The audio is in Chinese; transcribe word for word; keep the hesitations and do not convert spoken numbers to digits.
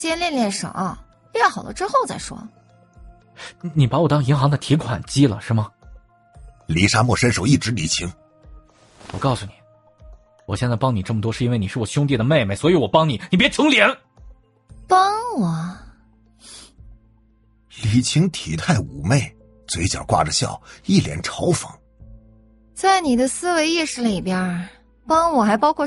先练练手，练好了之后再说。 你把我当银行的提款机了是吗？ 李沙漠伸手一指李晴， 我告诉你，我现在帮你这么多是因为你是我兄弟的妹妹，所以我帮你，你别穷脸。 帮我？ 李晴体态妩媚，嘴角挂着笑，一脸嘲讽。 在你的思维意识里边，帮我还包括